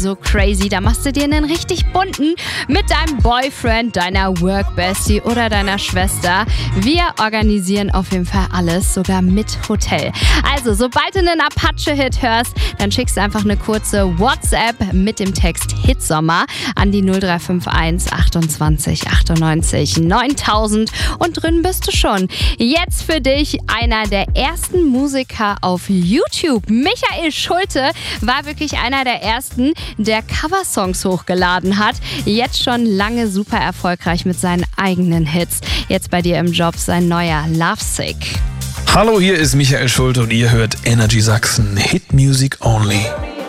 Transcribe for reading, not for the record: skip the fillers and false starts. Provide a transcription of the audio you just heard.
So crazy, da machst du dir einen richtig bunten mit deinem Boyfriend, deiner Workbestie oder deiner Schwester. Wir organisieren auf jeden Fall alles, sogar mit Hotel. Also, sobald du einen Apache-Hit hörst, dann schickst du einfach eine kurze WhatsApp mit dem Text Hitsommer an die 0351 28 98 9000 und drin bist du schon. Jetzt für dich einer der ersten Musiker auf YouTube. Michael Schulte war wirklich einer der ersten, der Coversongs hochgeladen hat. Jetzt schon lange super erfolgreich mit seinen eigenen Hits. Jetzt bei dir im Job sein neuer Lovesick. Hallo, hier ist Michael Schulte und ihr hört Energy Sachsen. Hit Music Only.